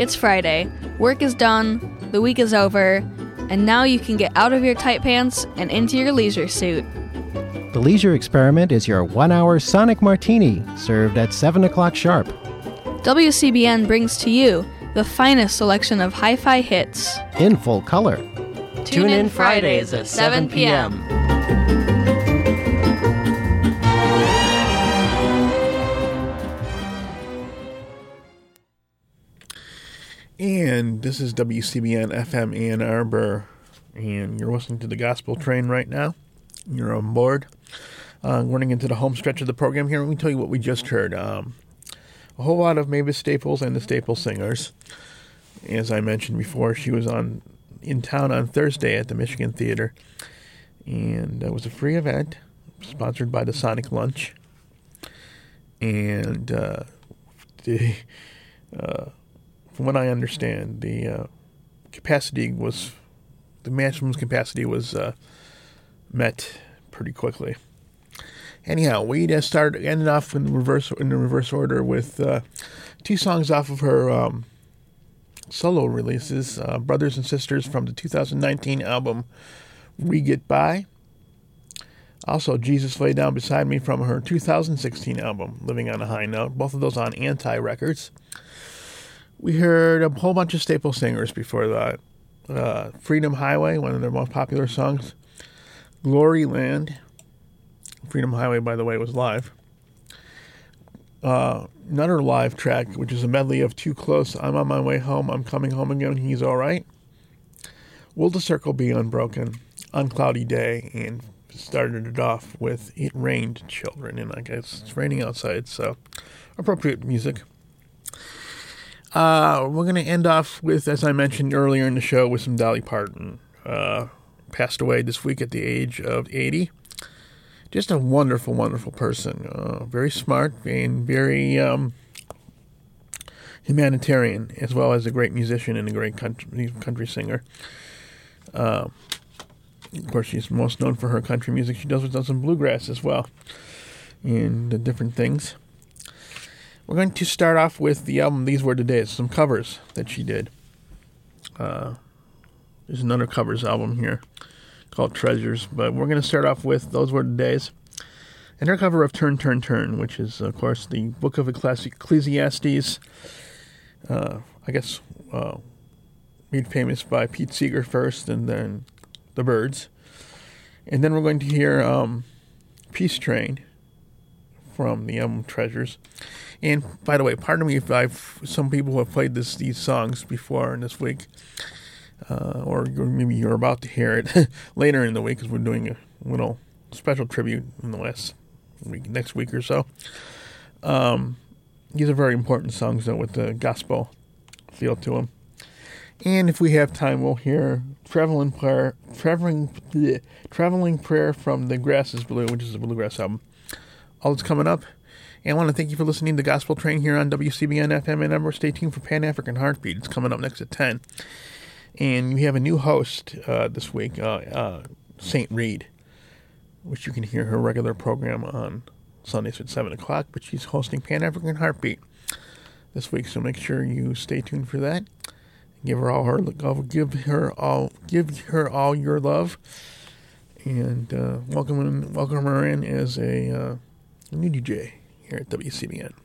It's Friday, work is done, the week is over, and now you can get out of your tight pants and into your leisure suit. The Leisure Experiment is your 1-hour Sonic Martini, served at 7 o'clock sharp. WCBN brings to you the finest selection of hi-fi hits. In full color. Tune in Fridays at 7 p.m. And this is WCBN FM Ann Arbor, and you're listening to the Gospel Train right now. You're on board. Running into the home stretch of the program here, let me tell you what we just heard. A whole lot of Mavis Staples and the Staples Singers. As I mentioned before, she was in town on Thursday at the Michigan Theater, and it was a free event sponsored by the Sonic Lunch. And from what I understand, the maximum capacity was met pretty quickly. Anyhow, we ended off in the reverse order with two songs off of her solo releases, Brothers and Sisters from the 2019 album We Get By. Also, Jesus Lay Down Beside Me from her 2016 album, Living on a High Note. Both of those on Anti Records. We heard a whole bunch of staple singers before that. Freedom Highway, one of their most popular songs. Glory Land. Freedom Highway, by the way, was live. Another live track, which is a medley of Too Close, I'm on my way home, I'm coming home again, he's all right. Will the Circle Be Unbroken? On Cloudy Day, and started it off with It Rained Children, and I guess it's raining outside, so appropriate music. We're going to end off with, as I mentioned earlier in the show, with some Dolly Parton. Passed away this week at the age of 80. Just a wonderful, wonderful person. Very smart and very humanitarian, as well as a great musician and a great country singer. Of course, she's most known for her country music. She does some bluegrass as well, and different things. We're going to start off with the album These Were the Days, some covers that she did. There's another covers album here called Treasures, but we're going to start off with Those Were the Days, and her cover of Turn, Turn, Turn, which is, of course, the book of Ecclesiastes, I guess made famous by Pete Seeger first, and then the Byrds. And then we're going to hear Peace Train from the album Treasures. And by the way, pardon me if some people have played these songs before in this week, or maybe you're about to hear it later in the week, because we're doing a little special tribute in the next week or so. These are very important songs, though, with the gospel feel to them. And if we have time, we'll hear Traveling Prayer from The Grass is Blue, which is a bluegrass album. All that's coming up. And I want to thank you for listening to the Gospel Train here on WCBN FM Ann Arbor. Stay tuned for Pan-African Heartbeat. It's coming up next at 10. And we have a new host this week, St. Reed, which you can hear her regular program on Sundays at 7 o'clock. But she's hosting Pan-African Heartbeat this week, so make sure you stay tuned for that. Give her all your love, and welcome her in as a new DJ here at WCBN.